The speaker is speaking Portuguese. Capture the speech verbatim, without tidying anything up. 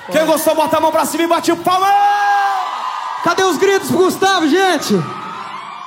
Quem gostou, bota a mão pra cima e bate o palma! Cadê os gritos pro Gustavo, gente?